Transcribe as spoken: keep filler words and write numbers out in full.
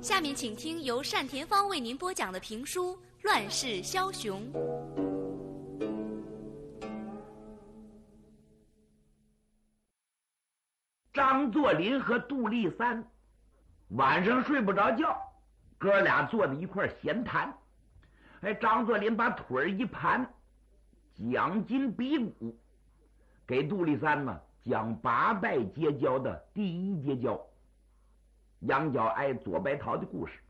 下面请听由单田芳为您播讲的评书《乱世枭雄》。 张作霖和杜立三晚上睡不着觉，哥俩坐在一块闲谈。哎，张作霖把腿儿一盘，讲筋比骨，给杜立三呢讲八拜结交的第一结交，杨角哀左白桃的故事。